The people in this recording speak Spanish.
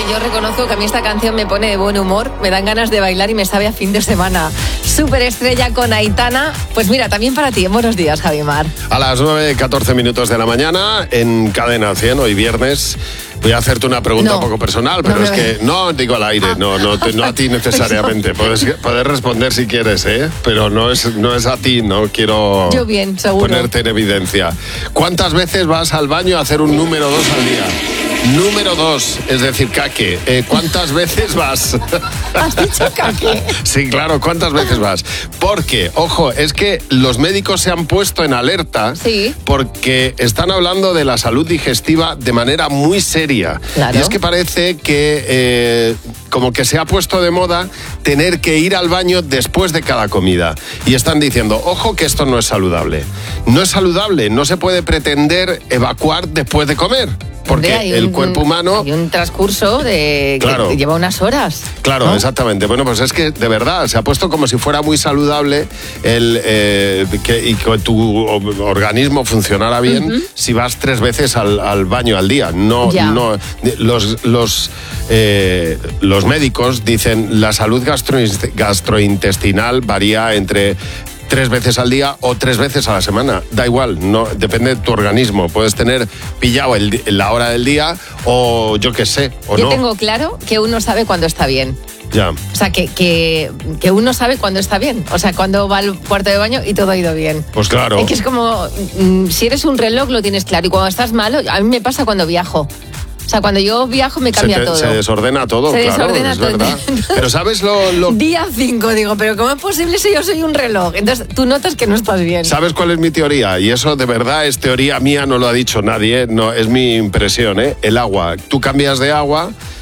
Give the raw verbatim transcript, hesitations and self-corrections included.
que yo reconozco que a mí esta canción me pone de buen humor, me dan ganas de bailar y me sabe a fin de semana. Superestrella con Aitana. Pues mira, también para ti. Buenos días, Javi Mar. A las nueve, catorce minutos de la mañana, en Cadena cien, hoy viernes. Voy a hacerte una pregunta no, un poco personal, pero no es que no digo al aire, no, no, te, no a ti necesariamente. Puedes, puedes responder si quieres, ¿eh? Pero no es, no es a ti, no quiero Yo bien, seguro. ponerte en evidencia. ¿Cuántas veces vas al baño a hacer un número dos al día? Número dos, es decir, caque. Eh, ¿Cuántas veces vas? ¿Has dicho caque? Sí, claro, ¿cuántas veces vas? Porque, ojo, es que los médicos se han puesto en alerta sí. porque están hablando de la salud digestiva de manera muy seria. Claro. Y es que parece que eh, como que se ha puesto de moda tener que ir al baño después de cada comida. Y están diciendo, ojo que esto no es saludable. No es saludable, no se puede pretender evacuar después de comer. Porque Hombre, el un, cuerpo humano... Hay un transcurso de claro, que lleva unas horas. Claro, ¿no? Exactamente. Bueno, pues es que de verdad se ha puesto como si fuera muy saludable el eh, que, y que tu organismo funcionara bien uh-huh. si vas tres veces al, al baño al día. No, ya. no. Los, los, eh, los médicos dicen la salud gastro, gastrointestinal varía entre tres veces al día o tres veces a la semana. Da igual, no depende de tu organismo. Puedes tener pillado el, la hora del día o yo qué sé, o yo no. Yo tengo claro que uno sabe cuándo está bien. Ya. O sea, que, que, que uno sabe cuándo está bien. O sea, cuando va al cuarto de baño y todo ha ido bien. Pues claro. Es que es como, si eres un reloj lo tienes claro. Y cuando estás malo, a mí me pasa cuando viajo. O sea, cuando yo viajo me cambia se te, todo. Se desordena todo, se claro, desordena es todo. verdad. Pero ¿sabes lo, lo...? Día cinco, digo, pero ¿cómo es posible si yo soy un reloj? Entonces tú notas que no estás bien. ¿Sabes cuál es mi teoría? Y eso de verdad es teoría mía, no lo ha dicho nadie, no es mi impresión, ¿eh? El agua. Tú cambias de agua